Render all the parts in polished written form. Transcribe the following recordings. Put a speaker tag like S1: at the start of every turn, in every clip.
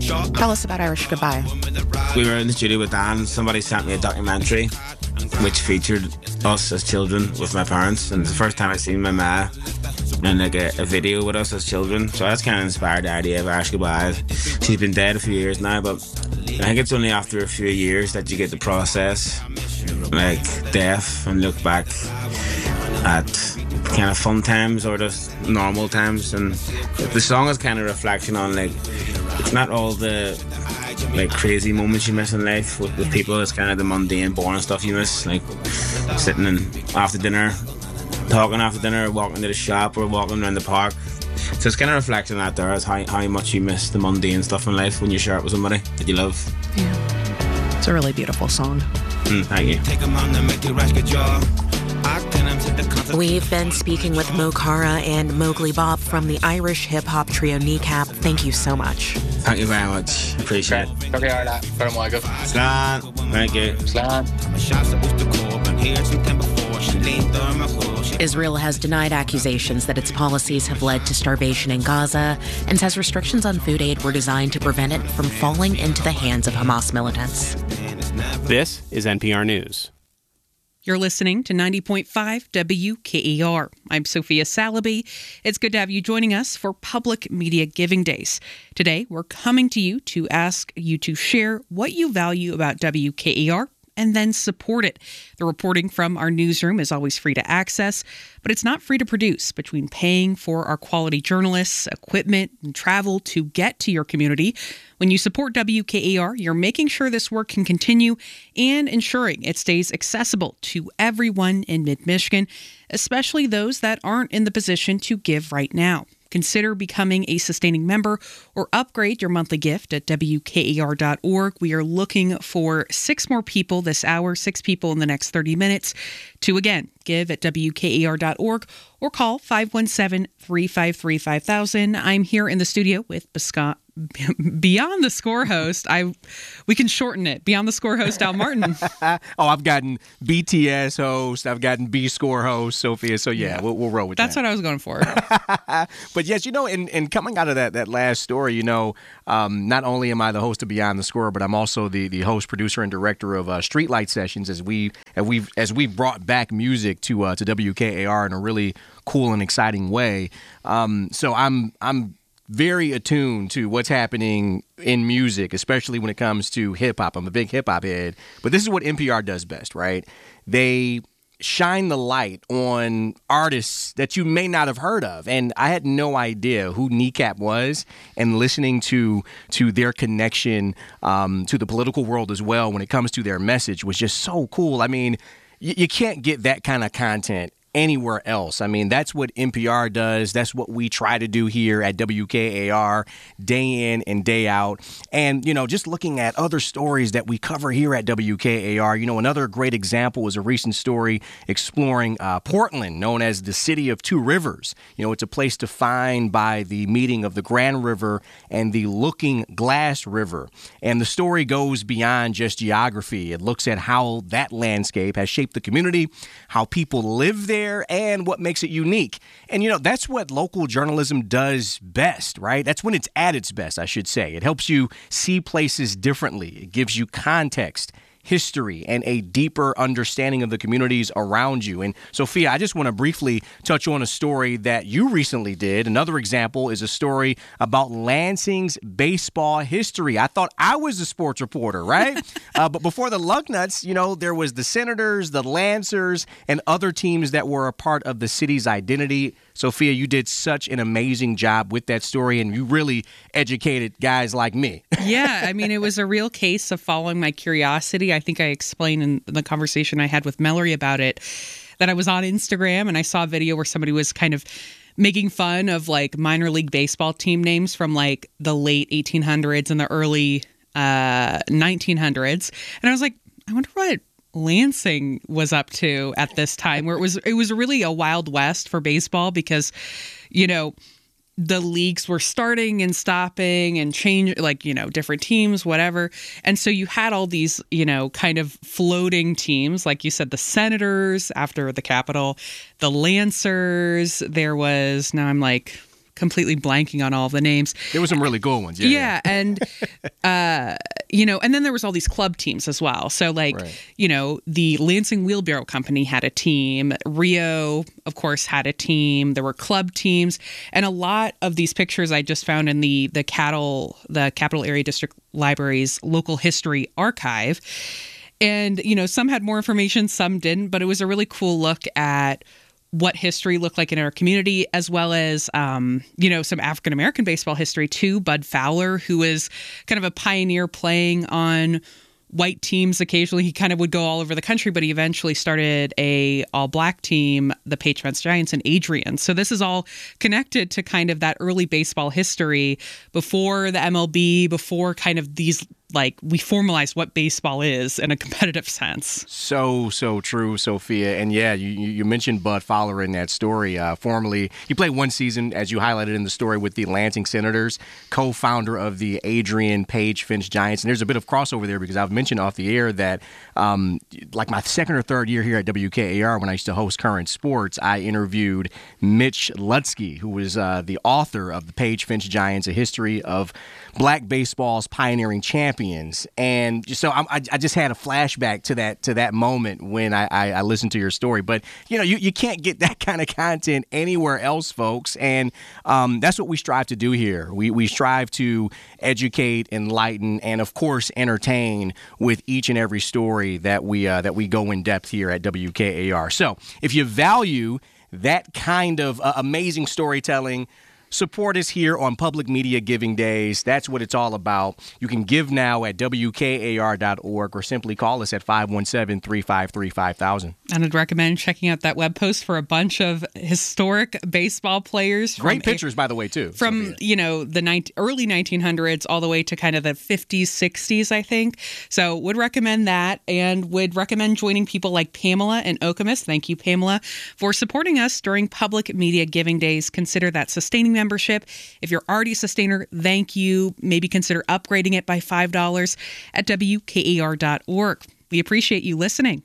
S1: Tell us about Irish Goodbye.
S2: We were in the studio with Dan and somebody sent me a documentary which featured us as children with my parents, and it's the first time I seen my ma in like a video with us as children, so that's kind of inspired the idea of Irish Goodbye. She's been dead a few years now, but I think it's only after a few years that you get to process like death and look back at kind of fun times or just normal times. And the song is kind of a reflection on like it's not all the like crazy moments you miss in life with people. It's kind of the mundane, boring stuff you miss, like sitting in after dinner, talking after dinner, walking to the shop or walking around the park. So it's kind of reflecting that there is how much you miss the mundane stuff in life when you share it with somebody that you love.
S1: Yeah, it's a really beautiful song.
S2: Thank you.
S3: We've been speaking with Mo Cara and Mowgli Bob from the Irish hip-hop trio Kneecap. Thank you so much.
S2: Thank you very much. Appreciate it. Slán. Thank you.
S4: Slán.
S3: Israel has denied accusations that its policies have led to starvation in Gaza and says restrictions on food aid were designed to prevent it from falling into the hands of Hamas militants.
S5: This is NPR News.
S6: You're listening to 90.5 WKER. I'm Sophia Salaby. It's good to have you joining us for Public Media Giving Days. Today, we're coming to you to ask you to share what you value about WKER and then support it. The reporting from our newsroom is always free to access, but it's not free to produce. Between paying for our quality journalists, equipment, and travel to get to your community, when you support WKER, you're making sure this work can continue and ensuring it stays accessible to everyone in mid-Michigan, especially those that aren't in the position to give right now. Consider becoming a sustaining member or upgrade your monthly gift at WKER.org. We are looking for 6 more people this hour, 6 people in the next 30 minutes to, again, give at WKER.org or call 517-353-5000. I'm here in the studio with Beyond the Score host. We can shorten it. Beyond the Score host, Al Martin.
S7: I've gotten BTS host. I've gotten B Score host, Sophia. So yeah. We'll roll with
S6: That's
S7: that.
S6: What I was going for.
S7: But yes, in coming out of that last story, not only am I the host of Beyond the Score, but I'm also the host, producer, and director of Streetlight Sessions as we've brought back music to WKAR in a really cool and exciting way. So I'm very attuned to what's happening in music, especially when it comes to hip-hop. I'm a big hip-hop head, but this is what NPR does best, right? They shine the light on artists that you may not have heard of, and I had no idea who Kneecap was, and listening to their connection to the political world as well when it comes to their message was just so cool. I mean, you can't get that kind of content anywhere else. I mean, that's what NPR does. That's what we try to do here at WKAR day in and day out. And, just looking at other stories that we cover here at WKAR, another great example is a recent story exploring Portland, known as the City of Two Rivers. It's a place defined by the meeting of the Grand River and the Looking Glass River. And the story goes beyond just geography. It looks at how that landscape has shaped the community, how people live there, and what makes it unique. And, that's what local journalism does best, right? That's when it's at its best, I should say. It helps you see places differently. It gives you context, history, and a deeper understanding of the communities around you. And Sophia, I just want to briefly touch on a story that you recently did. Another example is a story about Lansing's baseball history. I thought I was a sports reporter, right? But before the Lugnuts, there was the Senators, the Lancers, and other teams that were a part of the city's identity. Sophia, you did such an amazing job with that story, and you really educated guys like me.
S6: Yeah, I mean, it was a real case of following my curiosity. I think I explained in the conversation I had with Mallory about it that I was on Instagram and I saw a video where somebody was kind of making fun of like minor league baseball team names from like the late 1800s and the early 1900s. And I was like, I wonder what Lansing was up to at this time, where it was really a wild west for baseball because, the leagues were starting and stopping and change, different teams, whatever. And so you had all these, kind of floating teams, like you said, the Senators after the Capitol, the Lancers. There was, now I'm like completely blanking on all the names.
S7: There were some really cool ones.
S6: Yeah. And, and then there was all these club teams as well. So the Lansing Wheelbarrow Company had a team. Rio, of course, had a team. There were club teams. And a lot of these pictures I just found in the Capital Area District Library's local history archive. And, some had more information, some didn't, but it was a really cool look at what history looked like in our community, as well as, some African-American baseball history too. Bud Fowler, who was kind of a pioneer playing on white teams occasionally. He kind of would go all over the country, but he eventually started a all-black team, the Page Fence Giants in Adrian. So this is all connected to kind of that early baseball history before the MLB, before kind of these, we formalize what baseball is in a competitive sense.
S7: So true, Sophia. And yeah, you mentioned Bud Fowler in that story. Formerly, he played one season, as you highlighted in the story, with the Lansing Senators, co-founder of the Adrian Page Finch Giants. And there's a bit of crossover there because I've mentioned off the air that my second or third year here at WKAR, when I used to host Current Sports, I interviewed Mitch Lutsky, who was the author of the Page Finch Giants, A History of Black Baseball's Pioneering Champions. And so I just had a flashback to that moment when I listened to your story. But, you can't get that kind of content anywhere else, folks. And that's what we strive to do here. We strive to educate, enlighten, and, of course, entertain with each and every story that we go in depth here at WKAR. So if you value that kind of amazing storytelling, support us here on Public Media Giving Days. That's what it's all about. You can give now at WKAR.org or simply call us at 517-353-5000.
S6: And I'd recommend checking out that web post for a bunch of historic baseball players.
S7: Great pictures, by the way, too.
S6: From, the early 1900s all the way to kind of the 50s, 60s, I think. So would recommend that, and would recommend joining people like Pamela in Okemos. Thank you, Pamela, for supporting us during Public Media Giving Days. Consider that sustaining membership. If you're already a sustainer, thank you. Maybe consider upgrading it by $5 at WKAR.org. We appreciate you listening.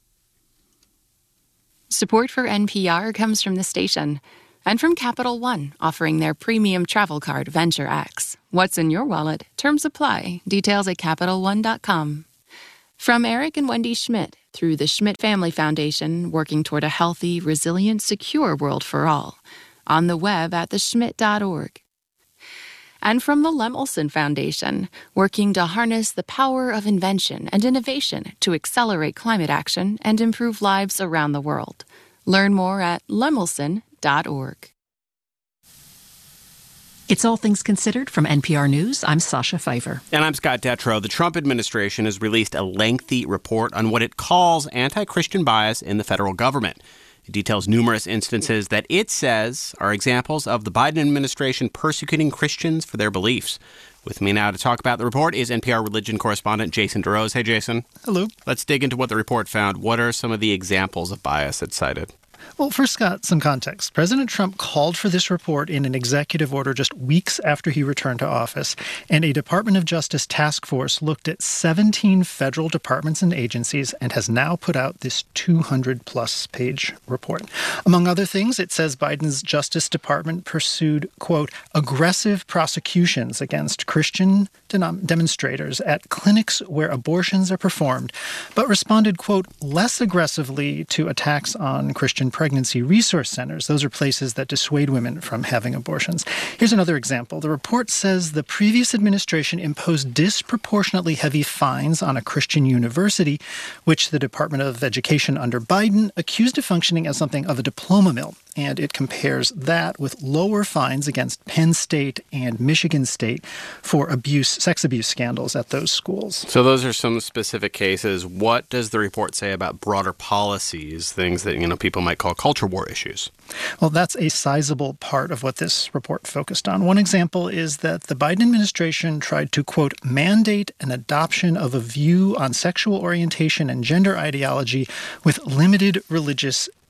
S4: Support for NPR comes from the station and from Capital One, offering their premium travel card, Venture X. What's in your wallet? Terms apply. Details at CapitalOne.com. From Eric and Wendy Schmidt, through the Schmidt Family Foundation, working toward a healthy, resilient, secure world for all. On the web at theschmidt.org. And from the Lemelson Foundation, working to harness the power of invention and innovation to accelerate climate action and improve lives around the world. Learn more at lemelson.org.
S8: It's All Things Considered from NPR News. I'm Sasha Pfeiffer.
S5: And I'm Scott Detrow. The Trump administration has released a lengthy report on what it calls anti-Christian bias in the federal government. It details numerous instances that it says are examples of the Biden administration persecuting Christians for their beliefs. With me now to talk about the report is NPR religion correspondent Jason DeRose. Hey, Jason.
S9: Hello.
S5: Let's dig into what the report found. What are some of the examples of bias it cited?
S9: Well, first, Scott, some context. President Trump called for this report in an executive order just weeks after he returned to office, and a Department of Justice task force looked at 17 federal departments and agencies and has now put out this 200-plus page report. Among other things, it says Biden's Justice Department pursued, quote, aggressive prosecutions against Christian demonstrators at clinics where abortions are performed, but responded, quote, less aggressively to attacks on Christian pregnancy resource centers. Those are places that dissuade women from having abortions. Here's another example. The report says the previous administration imposed disproportionately heavy fines on a Christian university, which the Department of Education under Biden accused of functioning as something of a diploma mill. And it compares that with lower fines against Penn State and Michigan State for sex abuse scandals at those schools.
S5: So those are some specific cases. What does the report say about broader policies, things that, people might call culture war issues?
S9: Well, that's a sizable part of what this report focused on. One example is that the Biden administration tried to, quote, mandate an adoption of a view on sexual orientation and gender ideology with limited religious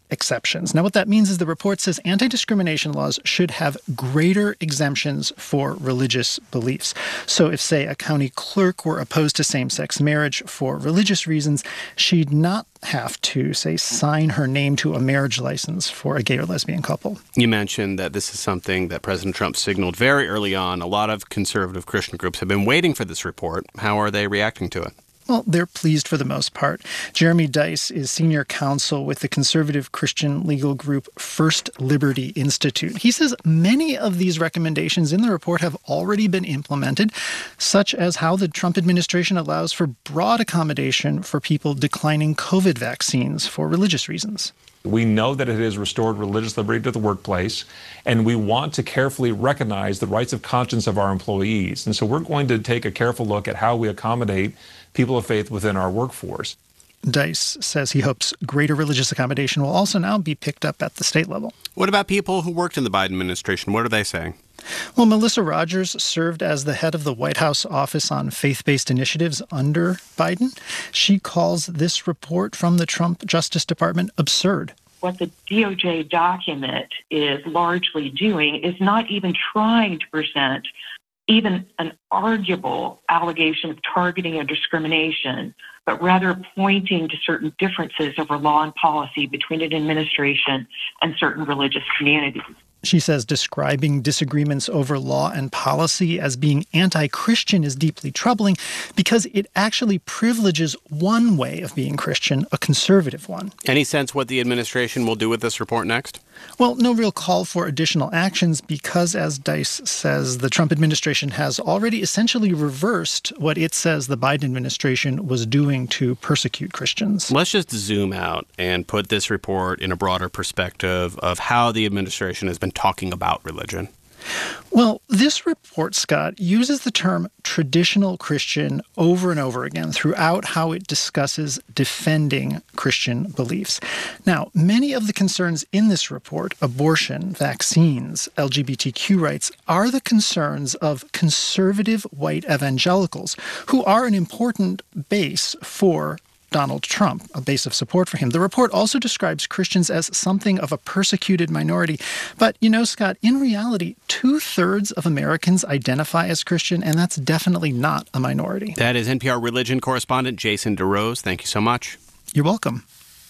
S9: exceptions. Now, what that means is the report says anti-discrimination laws should have greater exemptions for religious beliefs. So if, say, a county clerk were opposed to same-sex marriage for religious reasons, she'd not have to, say, sign her name to a marriage license for a gay or lesbian couple.
S5: You mentioned that this is something that President Trump signaled very early on. A lot of conservative Christian groups have been waiting for this report. How are they reacting to it?
S9: Well, they're pleased for the most part. Jeremy Dice is senior counsel with the conservative Christian legal group First Liberty Institute. He says many of these recommendations in the report have already been implemented, such as how the Trump administration allows for broad accommodation for people declining COVID vaccines for religious reasons.
S10: We know that it has restored religious liberty to the workplace, and we want to carefully recognize the rights of conscience of our employees. And so we're going to take a careful look at how we accommodate people of faith within our workforce.
S9: Dice says he hopes greater religious accommodation will also now be picked up at the state level.
S5: What about people who worked in the Biden administration? What are they saying?
S9: Well, Melissa Rogers served as the head of the White House Office on Faith-Based Initiatives under Biden. She calls this report from the Trump Justice Department absurd.
S11: What the DOJ document is largely doing is not even trying to present even an arguable allegation of targeting or discrimination, but rather pointing to certain differences over law and policy between an administration and certain religious communities.
S9: She says describing disagreements over law and policy as being anti-Christian is deeply troubling because it actually privileges one way of being Christian, a conservative one.
S5: Any sense what the administration will do with this report next?
S9: Well, no real call for additional actions because, as Dice says, the Trump administration has already essentially reversed what it says the Biden administration was doing to persecute Christians.
S5: Let's just zoom out and put this report in a broader perspective of how the administration has been talking about religion.
S9: Well, this report, Scott, uses the term traditional Christian over and over again throughout how it discusses defending Christian beliefs. Now, many of the concerns in this report, abortion, vaccines, LGBTQ rights, are the concerns of conservative white evangelicals who are an important base for Donald Trump, a base of support for him. The report also describes Christians as something of a persecuted minority. But, you know, Scott, in reality, 2/3 of Americans identify as Christian, and that's definitely not a minority.
S5: That is NPR religion correspondent Jason DeRose. Thank you so much.
S9: You're welcome.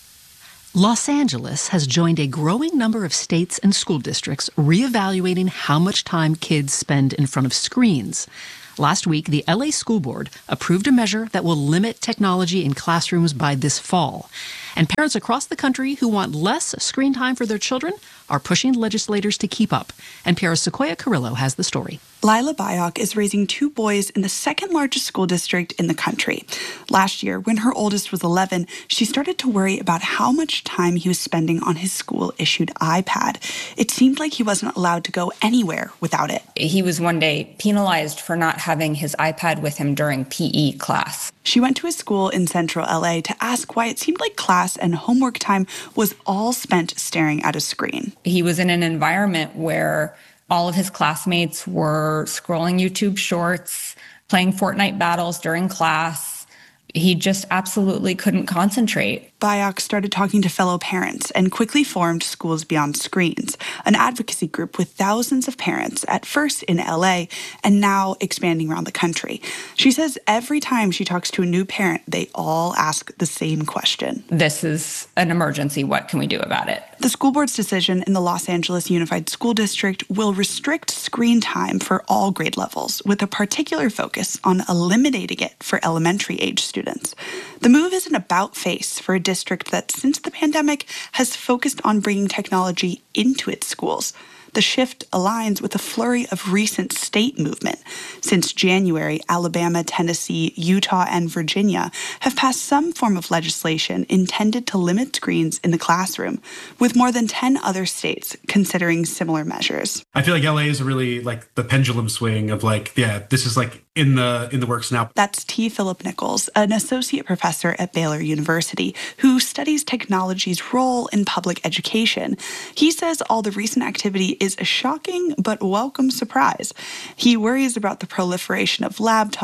S8: Los Angeles has joined a growing number of states and school districts reevaluating how much time kids spend in front of screens. Last week, the LA School Board approved a measure that will limit technology in classrooms by this fall. And parents across the country who want less screen time for their children are pushing legislators to keep up. NPR's Sequoia Carrillo has the story.
S12: Lila Bayok is raising 2 boys in the second largest school district in the country. Last year, when her oldest was 11, she started to worry about how much time he was spending on his school-issued iPad. It seemed like he wasn't allowed to go anywhere without it.
S13: He was one day penalized for not having his iPad with him during PE class.
S12: She went to his school in central LA to ask why it seemed like class and homework time was all spent staring at a screen.
S13: He was in an environment where all of his classmates were scrolling YouTube shorts, playing Fortnite battles during class. He just absolutely couldn't concentrate.
S12: Bayok started talking to fellow parents and quickly formed Schools Beyond Screens, an advocacy group with thousands of parents, at first in LA and now expanding around the country. She says every time she talks to a new parent, they all ask the same question.
S13: This is an emergency. What can we do about it?
S12: The school board's decision in the Los Angeles Unified School District will restrict screen time for all grade levels, with a particular focus on eliminating it for elementary-age students. The move is an about-face for a district that, since the pandemic, has focused on bringing technology into its schools. The shift aligns with a flurry of recent state movement. Since January, Alabama, Tennessee, Utah, and Virginia have passed some form of legislation intended to limit screens in the classroom, with more than 10 other states considering similar measures.
S14: I feel like LA is really like the pendulum swing of this is like in the works now.
S12: That's T. Philip Nichols, an associate professor at Baylor University, who studies technology's role in public education. He says all the recent activity is a shocking but welcome surprise. He worries about the proliferation of laptops,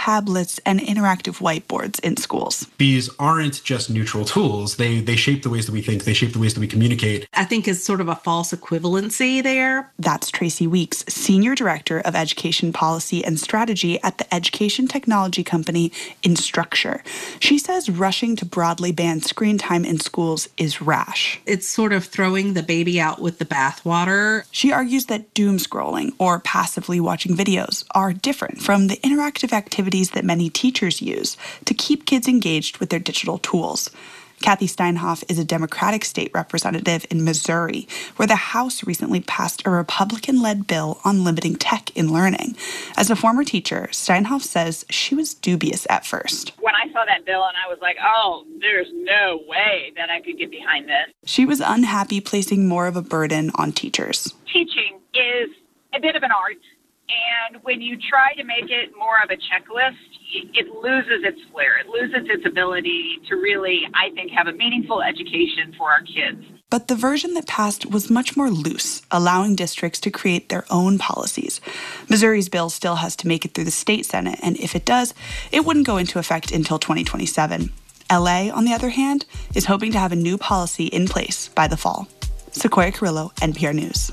S12: tablets, and interactive whiteboards in schools.
S14: These aren't just neutral tools. They shape the ways that we think. They shape the ways that we communicate.
S15: I think is sort of a false equivalency there.
S12: That's Tracy Weeks, Senior Director of Education Policy and Strategy at the education technology company Instructure. She says rushing to broadly ban screen time in schools is rash.
S15: It's sort of throwing the baby out with the bathwater.
S12: She argues that doom scrolling or passively watching videos are different from the interactive activities that many teachers use to keep kids engaged with their digital tools. Kathy Steinhoff is a Democratic state representative in Missouri, where the House recently passed a Republican-led bill on limiting tech in learning. As a former teacher, Steinhoff says she was dubious at first.
S16: When I saw that bill and I was like, oh, there's no way that I could get behind this.
S12: She was unhappy placing more of a burden on teachers.
S16: Teaching is a bit of an art. And when you try to make it more of a checklist, it loses its flair. It loses its ability to really, I think, have a meaningful education for our kids.
S12: But the version that passed was much more loose, allowing districts to create their own policies. Missouri's bill still has to make it through the state Senate, and if it does, it wouldn't go into effect until 2027. LA, on the other hand, is hoping to have a new policy in place by the fall. Sequoia Carrillo, NPR News.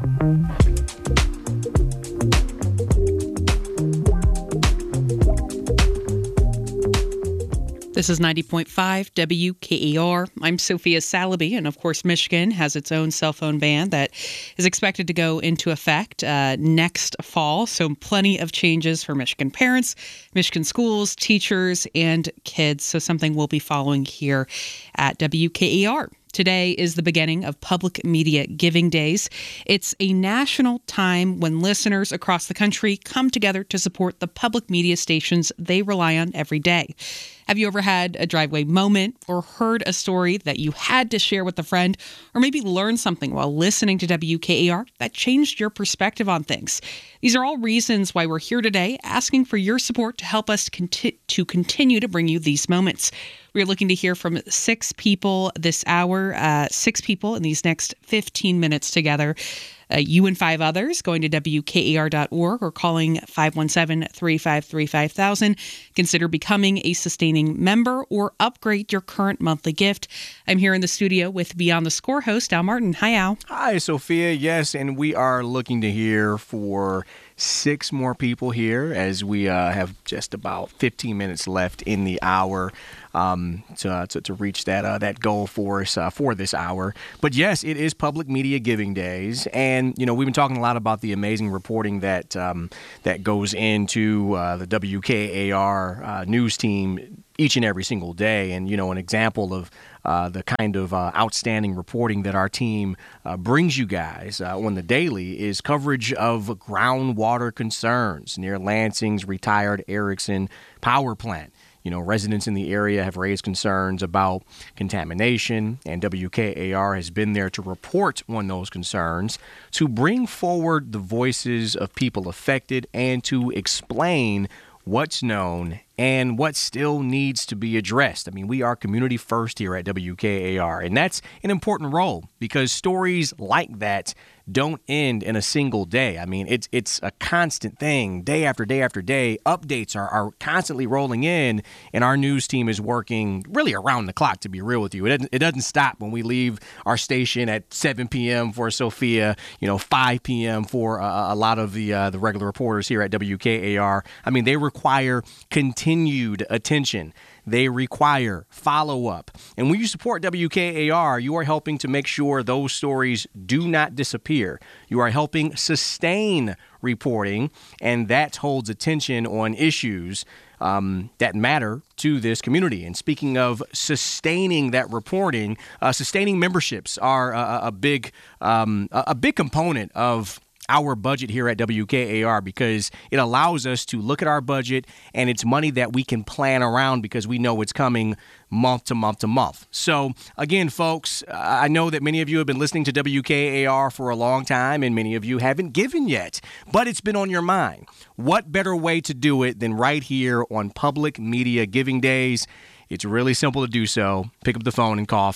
S6: This is 90.5 WKER. I'm Sophia Salaby, and of course, Michigan has its own cell phone ban that is expected to go into effect next fall. So plenty of changes for Michigan parents, Michigan schools, teachers, and kids. So something we'll be following here at WKER. Today is the beginning of Public Media Giving Days. It's a national time when listeners across the country come together to support the public media stations they rely on every day. Have you ever had a driveway moment or heard a story that you had to share with a friend, or maybe learned something while listening to WKER that changed your perspective on things? These are all reasons why we're here today, asking for your support to help us continue to bring you these moments. We're looking to hear from 6 people this hour, 6 people in these next 15 minutes together. You and 5 others going to WKER.org or calling 517-353-5000. Consider becoming a sustaining member or upgrade your current monthly gift. I'm here in the studio with Beyond the Score host, Al Martin. Hi, Al.
S7: Hi, Sophia. Yes, and we are looking to hear for 6 more people here as we have just about 15 minutes left in the hour to reach that goal for us for this hour. But yes, it is Public Media Giving Days, and we've been talking a lot about the amazing reporting that that goes into the WKAR news team each and every single day. And an example of the kind of outstanding reporting that our team brings you guys on the daily is coverage of groundwater concerns near Lansing's retired Erickson power plant. Residents in the area have raised concerns about contamination, and WKAR has been there to report on those concerns, to bring forward the voices of people affected, and to explain what's known and what still needs to be addressed. I mean, we are community first here at WKAR, and that's an important role because stories like that don't end in a single day. I mean, it's a constant thing. Day after day after day, updates are constantly rolling in, and our news team is working really around the clock, to be real with you. It doesn't stop when we leave our station at 7 p.m. for Sophia, 5 p.m. for a lot of the regular reporters here at WKAR. I mean, they require continued attention. They require follow-up. And when you support WKAR, you are helping to make sure those stories do not disappear. You are helping sustain reporting, and that holds attention on issues that matter to this community. And speaking of sustaining that reporting, sustaining memberships are a big component of our budget here at WKAR because it allows us to look at our budget, and it's money that we can plan around because we know it's coming month to month to month. So again, folks, I know that many of you have been listening to WKAR for a long time, and many of you haven't given yet, but it's been on your mind. What better way to do it than right here on Public Media Giving Days? It's really simple to do so. Pick up the phone and call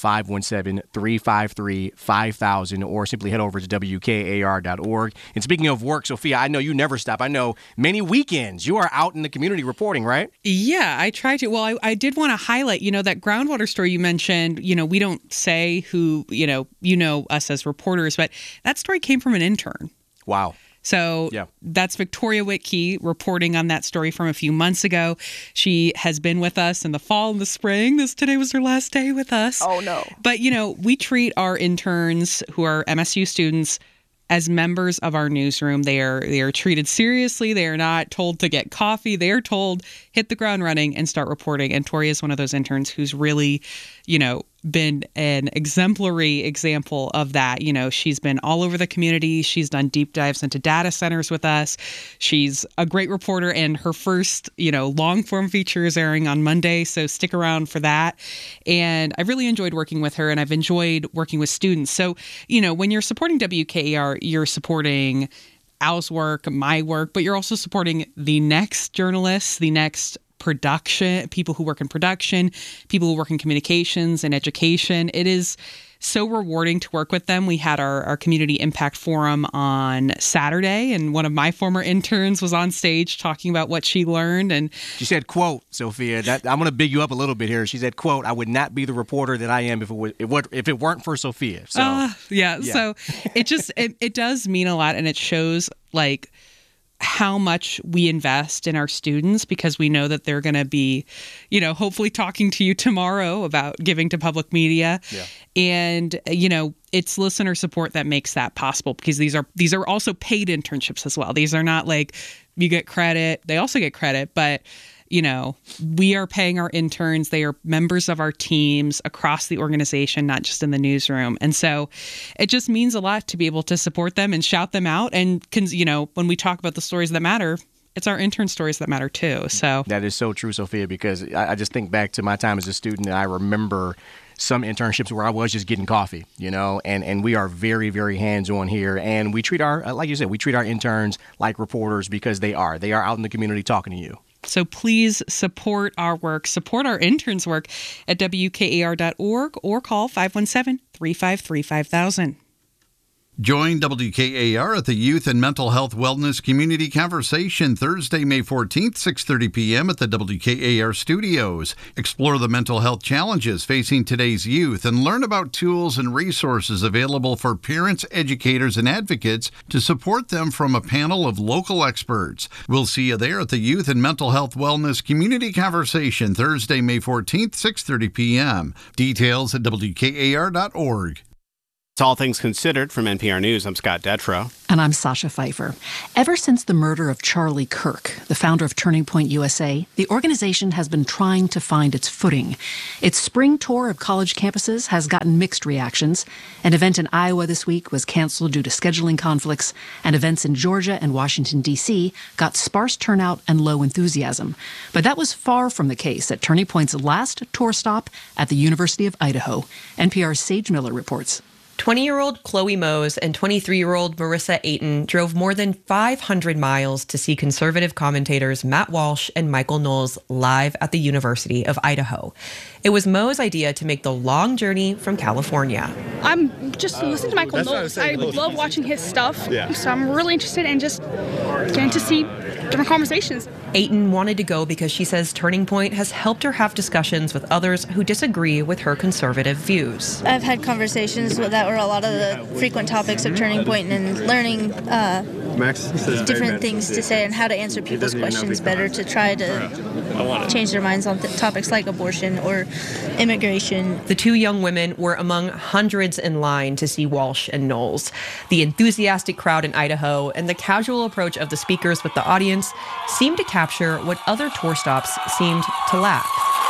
S7: 517-353-5000 or simply head over to WKAR.org. And speaking of work, Sophia, I know you never stop. I know many weekends you are out in the community reporting, right?
S6: Yeah, I try to. Well, I did want to highlight, that groundwater story you mentioned. We don't say who, us as reporters, but that story came from an intern.
S7: Wow.
S6: So that's Victoria Whitkey reporting on that story from a few months ago. She has been with us in the fall and the spring. Today was her last day with us.
S7: Oh, no.
S6: But, we treat our interns who are MSU students as members of our newsroom. They are treated seriously. They are not told to get coffee. They are told, hit the ground running and start reporting. And Tori is one of those interns who's really, been an exemplary example of that. She's been all over the community. She's done deep dives into data centers with us. She's a great reporter, and her first, long form feature is airing on Monday. So stick around for that. And I really enjoyed working with her, and I've enjoyed working with students. So, when you're supporting WKAR, you're supporting Al's work, my work, but you're also supporting the next journalists, the next production, people who work in production, people who work in communications and education. It is so rewarding to work with them. We had our Community Impact Forum on Saturday, and one of my former interns was on stage talking about what she learned. And
S7: she said, quote, Sophia, I'm going to big you up a little bit here. She said, quote, I would not be the reporter that I am if it weren't for Sophia. So
S6: yeah. So it just, it does mean a lot, and it shows how much we invest in our students, because we know that they're going to be, hopefully talking to you tomorrow about giving to public media. Yeah. And, it's listener support that makes that possible, because these are also paid internships as well. These are not like you get credit. They also get credit, but we are paying our interns. They are members of our teams across the organization, not just in the newsroom. And so it just means a lot to be able to support them and shout them out. And, when we talk about the stories that matter, it's our intern stories that matter too. So
S7: that is so true, Sophia, because I just think back to my time as a student, and I remember some internships where I was just getting coffee, and we are very, very hands-on here. And we treat like you said, we treat our interns like reporters, because they are out in the community talking to you.
S6: So please support our work, support our interns' work at WKAR.org or call 517-353-5000.
S17: Join WKAR at the Youth and Mental Health Wellness Community Conversation Thursday, May 14th, 6:30 p.m. at the WKAR studios. Explore the mental health challenges facing today's youth and learn about tools and resources available for parents, educators, and advocates to support them from a panel of local experts. We'll see you there at the Youth and Mental Health Wellness Community Conversation Thursday, May 14th, 6:30 p.m. Details at WKAR.org.
S5: It's All Things Considered from NPR News. I'm Scott Detrow.
S8: And I'm Sasha Pfeiffer. Ever since the murder of Charlie Kirk, the founder of Turning Point USA, the organization has been trying to find its footing. Its spring tour of college campuses has gotten mixed reactions. An event in Iowa this week was canceled due to scheduling conflicts, and events in Georgia and Washington, D.C. got sparse turnout and low enthusiasm. But that was far from the case at Turning Point's last tour stop at the University of Idaho. NPR's Sage Miller reports.
S18: 20-year-old Chloe Mose and 23-year-old Marissa Ayton drove more than 500 miles to see conservative commentators Matt Walsh and Michael Knowles live at the University of Idaho. It was Mo's idea to make the long journey from California.
S19: I'm just listening to Michael Knowles. I love watching his stuff, so I'm really interested in just getting to see different conversations.
S18: Ayton wanted to go because she says Turning Point has helped her have discussions with others who disagree with her conservative views.
S20: I've had conversations that were a lot of the frequent topics of Turning Point and learning different things to say and how to answer people's questions better to try to change their minds on topics like abortion or immigration.
S18: The two young women were among hundreds in line to see Walsh and Knowles. The enthusiastic crowd in Idaho and the casual approach of the speakers with the audience seemed to capture what other tour stops seemed to lack.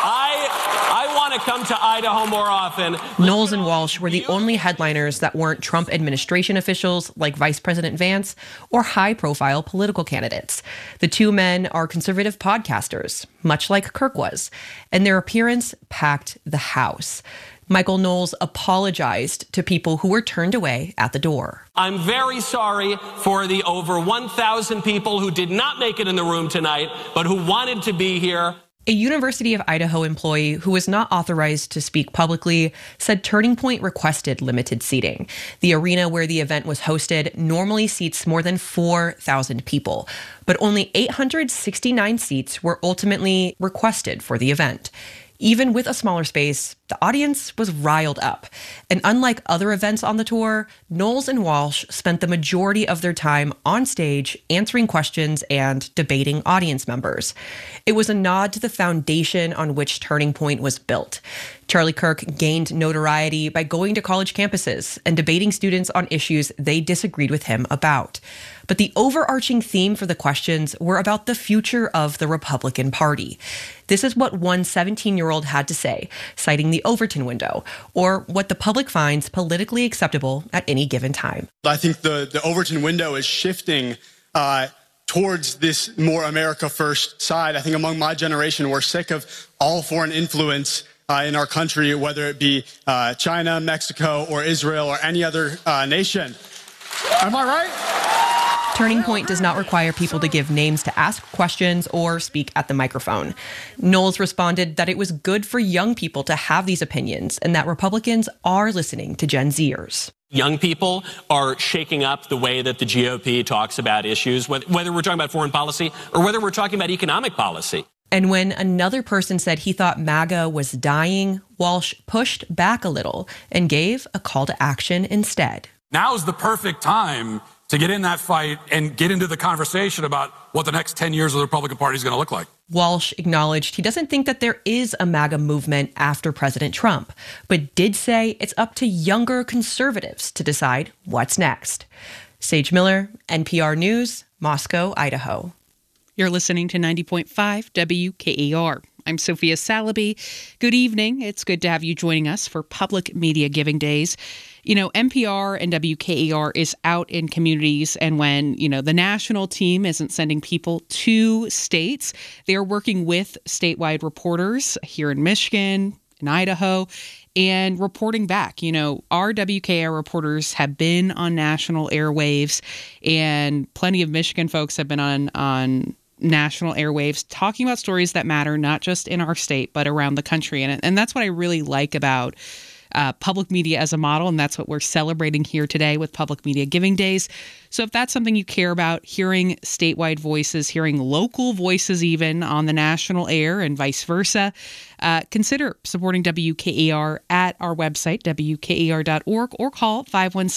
S21: I want to come to Idaho more often.
S18: Knowles and Walsh were the only headliners that weren't Trump administration officials like Vice President Vance or high-profile political candidates. The two men are conservative podcasters, much like Kirk was, and their appearance packed the house. Michael Knowles apologized to people who were turned away at the door.
S21: I'm very sorry for the over 1,000 people who did not make it in the room tonight, but who wanted to be here.
S18: A University of Idaho employee who was not authorized to speak publicly said Turning Point requested limited seating. The arena where the event was hosted normally seats more than 4,000 people, but only 869 seats were ultimately requested for the event. Even with a smaller space, the audience was riled up. And unlike other events on the tour, Knowles and Walsh spent the majority of their time on stage answering questions and debating audience members. It was a nod to the foundation on which Turning Point was built. Charlie Kirk gained notoriety by going to college campuses and debating students on issues they disagreed with him about. But the overarching theme for the questions were about the future of the Republican Party. This is what one 17-year-old had to say, citing the Overton window, or what the public finds politically acceptable at any given time.
S1: I think the Overton window is shifting towards this more America First side. I think among my generation, we're sick of all foreign influence in our country, whether it be China, Mexico, or Israel, or any other nation. Am I right?
S18: Turning Point does not require people to give names to ask questions or speak at the microphone. Knowles responded that it was good for young people to have these opinions and that Republicans are listening to Gen Zers.
S21: Young people are shaking up the way that the GOP talks about issues, whether we're talking about foreign policy or whether we're talking about economic policy.
S18: And when another person said he thought MAGA was dying, Walsh pushed back a little and gave a call to action instead.
S22: Now's the perfect time to get in that fight and get into the conversation about what the next 10 years of the Republican Party is going to look like.
S18: Walsh acknowledged he doesn't think that there is a MAGA movement after President Trump, but did say it's up to younger conservatives to decide what's next. Sage Miller, NPR News, Moscow, Idaho.
S6: You're listening to 90.5 WKER. I'm Sophia Salaby. Good evening. It's good to have you joining us for Public Media Giving Days. You know, NPR and WKER is out in communities, and when, the national team isn't sending people to states, they are working with statewide reporters here in Michigan, in Idaho, and reporting back. Our WKER reporters have been on national airwaves, and plenty of Michigan folks have been on national airwaves talking about stories that matter, not just in our state, but around the country. And that's what I really like about public media as a model, and that's what we're celebrating here today with Public Media Giving Days. So if that's something you care about, hearing statewide voices, hearing local voices even on the national air and vice versa, consider supporting WKER at our website, WKER.org, or call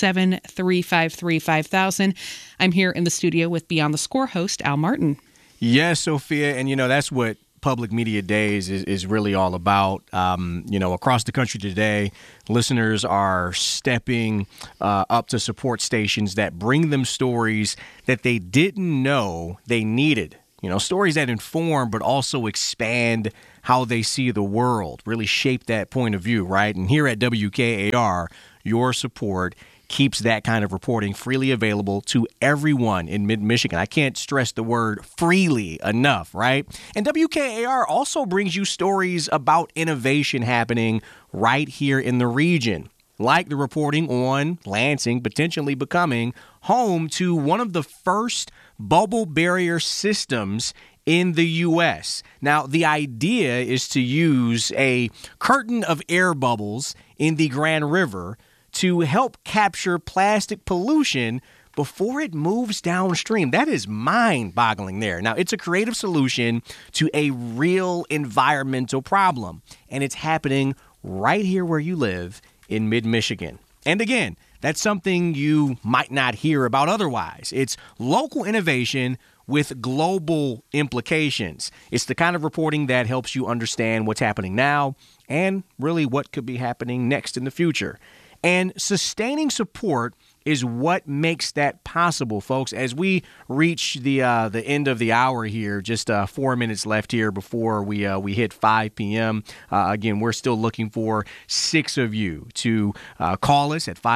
S6: 517-353-5000. I'm here in the studio with Beyond the Score host Al Martin.
S7: Yes, Sophia, and that's what Public Media Days is really all about. Across the country today, listeners are stepping up to support stations that bring them stories that they didn't know they needed. Stories that inform but also expand how they see the world, really shape that point of view, right? And here at WKAR, your support keeps that kind of reporting freely available to everyone in mid-Michigan. I can't stress the word freely enough, right? And WKAR also brings you stories about innovation happening right here in the region, like the reporting on Lansing potentially becoming home to one of the first bubble barrier systems in the U.S. Now, the idea is to use a curtain of air bubbles in the Grand River to help capture plastic pollution before it moves downstream. That is mind-boggling there. Now, it's a creative solution to a real environmental problem, and it's happening right here where you live in mid-Michigan. And again, that's something you might not hear about otherwise. It's local innovation with global implications. It's the kind of reporting that helps you understand what's happening now and really what could be happening next in the future. And sustaining support is what makes that possible, folks. As we reach the end of the hour here, just 4 minutes left here before we hit 5 p.m. Again, we're still looking for 6 of you to call us at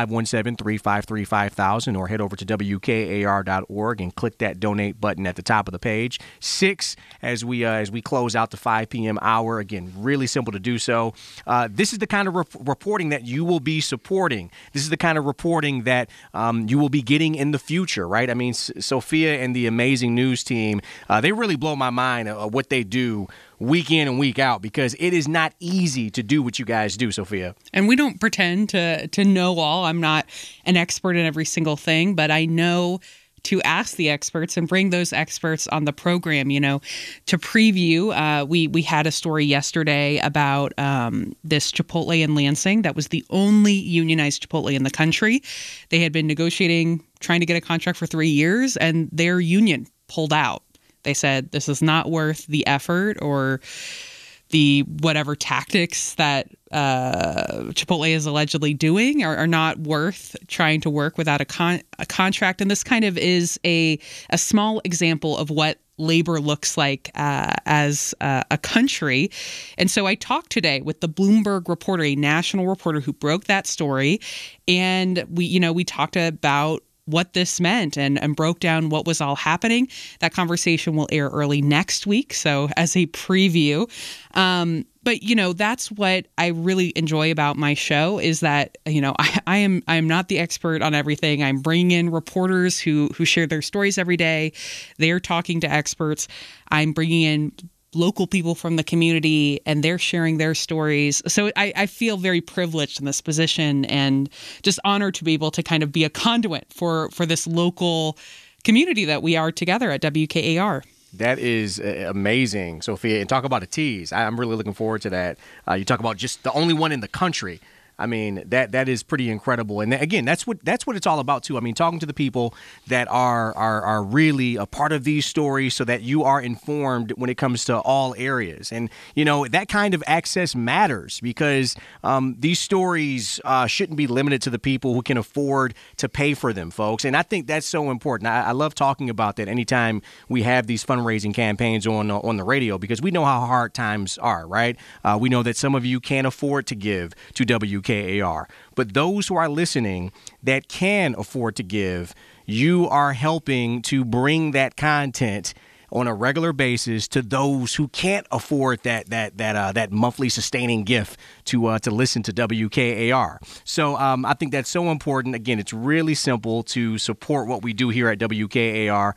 S7: 517-353-5000 or head over to WKAR.org and click that donate button at the top of the page. 6 as we close out the 5 p.m. hour. Again, really simple to do so. This is the kind of reporting that you will be supporting. This is the kind of reporting that you will be getting in the future, right? I mean, Sophia and the amazing news team, they really blow my mind what they do week in and week out, because it is not easy to do what you guys do, Sophia.
S6: And we don't pretend to know all. I'm not an expert in every single thing, but I know to ask the experts and bring those experts on the program, to preview. We had a story yesterday about this Chipotle in Lansing that was the only unionized Chipotle in the country. They had been negotiating, trying to get a contract for 3 years, and their union pulled out. They said this is not worth the effort or the whatever tactics that Chipotle is allegedly doing are not worth trying to work without a contract. And this kind of is a small example of what labor looks like as a country. And so I talked today with the Bloomberg reporter, a national reporter who broke that story. And we talked about what this meant and broke down what was all happening. That conversation will air early next week, so as a preview. But that's what I really enjoy about my show is that I am not the expert on everything. I'm bringing in reporters who share their stories every day. They're talking to experts. I'm bringing in local people from the community, and they're sharing their stories. So I feel very privileged in this position and just honored to be able to kind of be a conduit for this local community that we are together at WKAR.
S7: That is amazing, Sophia. And talk about a tease. I'm really looking forward to that. You talk about just the only one in the country. I mean, that is pretty incredible. And again, that's what it's all about too. I mean, talking to the people that are really a part of these stories so that you are informed when it comes to all areas. And, that kind of access matters because these stories shouldn't be limited to the people who can afford to pay for them, folks. And I think that's so important. I love talking about that anytime we have these fundraising campaigns on the radio because we know how hard times are, right? We know that some of you can't afford to give to WKAR. But those who are listening that can afford to give, you are helping to bring that content on a regular basis to those who can't afford that monthly sustaining gift to listen to WKAR. So I think that's so important. Again, it's really simple to support what we do here at WKAR.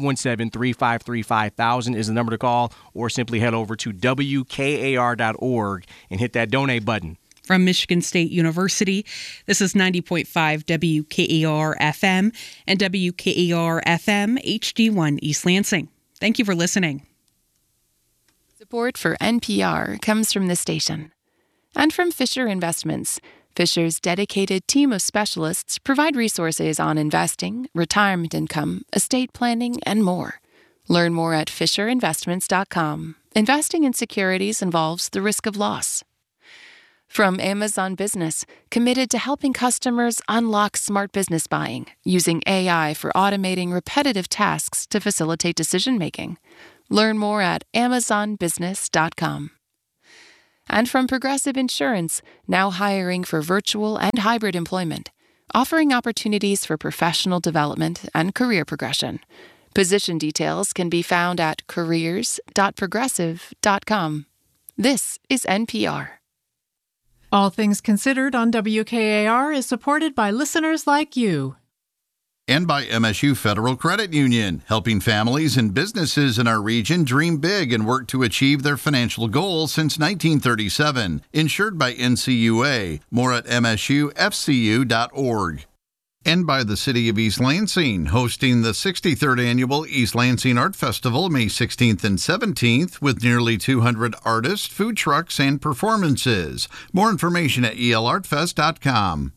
S7: 517-353-5000 is the number to call, or simply head over to WKAR.org and hit that donate button.
S6: From Michigan State University, this is 90.5 WKAR FM and WKAR FM HD1 East Lansing. Thank you for listening.
S4: Support for NPR comes from the station and from Fisher Investments. Fisher's dedicated team of specialists provide resources on investing, retirement income, estate planning, and more. Learn more at FisherInvestments.com. Investing in securities involves the risk of loss. From Amazon Business, committed to helping customers unlock smart business buying, using AI for automating repetitive tasks to facilitate decision-making. Learn more at AmazonBusiness.com. And from Progressive Insurance, now hiring for virtual and hybrid employment, offering opportunities for professional development and career progression. Position details can be found at careers.progressive.com. This is NPR.
S2: All Things Considered on WKAR is supported by listeners like you.
S17: And by MSU Federal Credit Union, helping families and businesses in our region dream big and work to achieve their financial goals since 1937. Insured by NCUA. More at msufcu.org. And by the City of East Lansing, hosting the 63rd Annual East Lansing Art Festival May 16th and 17th with nearly 200 artists, food trucks, and performances. More information at elartfest.com.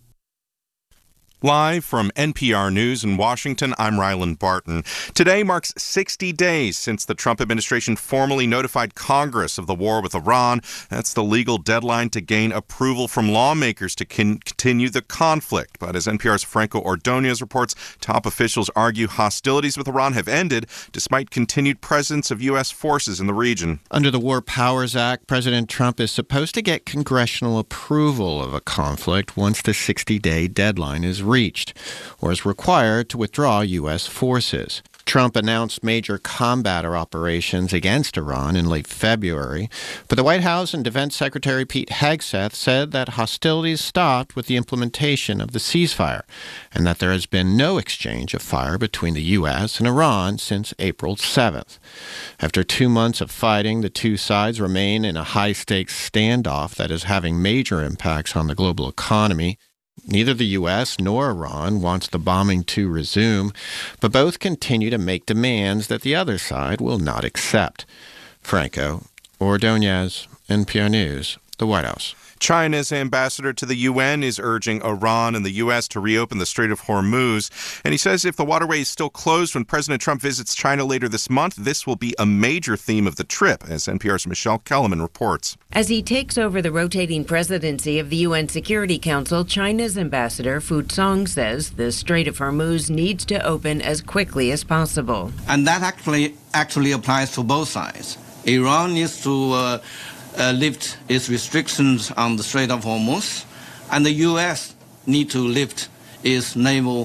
S3: Live from NPR News in Washington, I'm Ryland Barton. Today marks 60 days since the Trump administration formally notified Congress of the war with Iran. That's the legal deadline to gain approval from lawmakers to continue the conflict. But as NPR's Franco Ordonez reports, top officials argue hostilities with Iran have ended despite continued presence of U.S. forces in the region.
S23: Under the War Powers Act, President Trump is supposed to get congressional approval of a conflict once the 60-day deadline is reached, or is required to withdraw U.S. forces. Trump announced major combat operations against Iran in late February, but the White House and Defense Secretary Pete Hegseth said that hostilities stopped with the implementation of the ceasefire and that there has been no exchange of fire between the U.S. and Iran since April 7th. After 2 months of fighting, the two sides remain in a high-stakes standoff that is having major impacts on the global economy. Neither the U.S. nor Iran wants the bombing to resume, but both continue to make demands that the other side will not accept. Franco Ordonez, NPR News, the White House.
S3: China's ambassador to the UN is urging Iran and the U.S. to reopen the Strait of Hormuz. And he says if the waterway is still closed when President Trump visits China later this month, this will be a major theme of the trip, as NPR's Michelle Kellerman reports.
S9: As he takes over the rotating presidency of the UN Security Council, China's ambassador Fu Song says the Strait of Hormuz needs to open as quickly as possible.
S10: And that actually applies to both sides. Iran needs to lift its restrictions on the Strait of Hormuz, and the U.S. need to lift its naval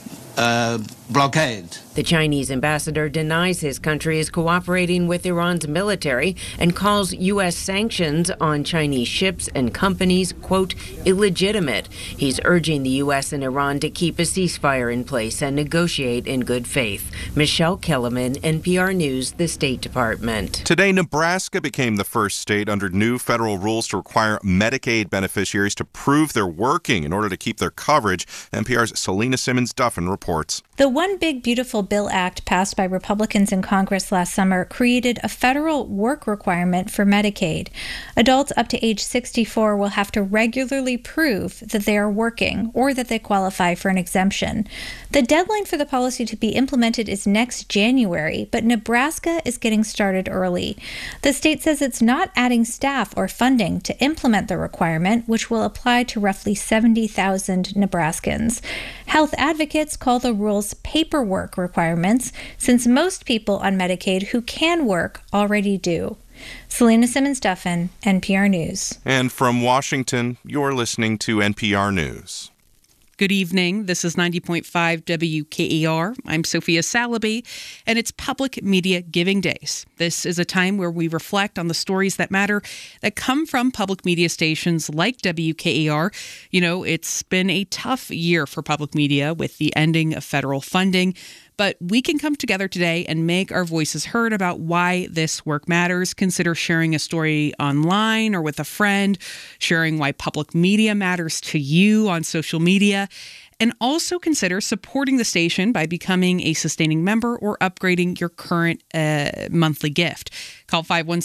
S10: blockade.
S9: The Chinese ambassador denies his country is cooperating with Iran's military and calls U.S. sanctions on Chinese ships and companies, quote, illegitimate. He's urging the U.S. and Iran to keep a ceasefire in place and negotiate in good faith. Michelle Kellerman, NPR News, the State Department.
S3: Today, Nebraska became the first state under new federal rules to require Medicaid beneficiaries to prove they're working in order to keep their coverage. NPR's Selena Simmons-Duffin reports.
S11: The One Big Beautiful Bill Act passed by Republicans in Congress last summer created a federal work requirement for Medicaid. Adults up to age 64 will have to regularly prove that they are working or that they qualify for an exemption. The deadline for the policy to be implemented is next January, but Nebraska is getting started early. The state says it's not adding staff or funding to implement the requirement, which will apply to roughly 70,000 Nebraskans. Health advocates call the rules paperwork requirements, since most people on Medicaid who can work already do. Selena Simmons-Duffin, NPR News.
S3: And from Washington, you're listening to NPR News.
S6: Good evening. This is 90.5 WKER. I'm Sophia Salaby, and it's Public Media Giving Days. This is a time where we reflect on the stories that matter that come from public media stations like WKER. You know, it's been a tough year for public media with the ending of federal funding, but we can come together today and make our voices heard about why this work matters. Consider sharing a story online or with a friend, sharing why public media matters to you on social media, and also consider supporting the station by becoming a sustaining member or upgrading your current monthly gift. Call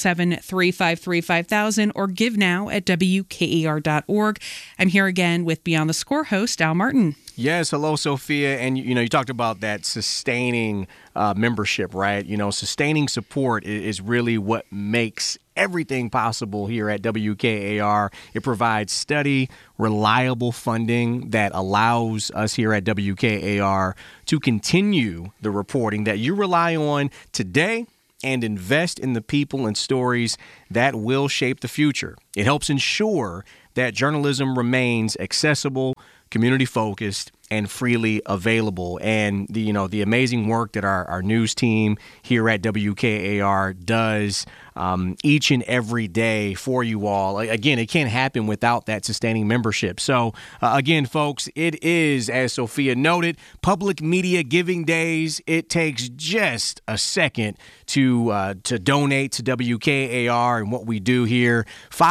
S6: 517-353-5000 or give now at WKER.org. I'm here again with Beyond the Score host Al Martin.
S7: Yes, hello, Sophia. And, you know, you talked about that sustaining membership, right? You know, sustaining support is really what makes everything possible here at WKAR. It provides steady, reliable funding that allows us here at WKAR to continue the reporting that you rely on today and invest in the people and stories that will shape the future. It helps ensure that journalism remains accessible, community-focused, and freely available. And the amazing work that our news team here at WKAR does each and every day for you all. Again, it can't happen without that sustaining membership. So again, folks, it is, as Sophia noted, Public Media Giving Days. It takes just a second to donate to WKAR and what we do here.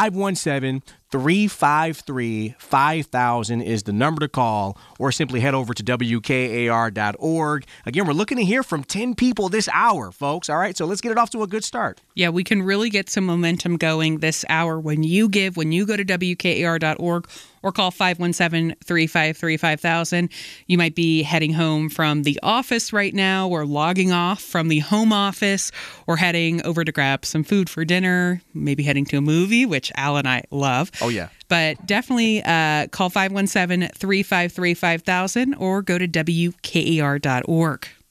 S7: 517-353-5000 is the number to call, or simply head over to WKAR.org. Again, we're looking to hear from 10 people this hour, folks. All right, so let's get it off to a good start.
S6: Yeah, we can really get some momentum going this hour when you give, when you go to WKAR.org or call 517-353-5000. You might be heading home from the office right now, or logging off from the home office, or heading over to grab some food for dinner, maybe heading to a movie, which Al and I love.
S7: Oh, yeah.
S6: But definitely call 517-353-5000 or go to WKAR.org.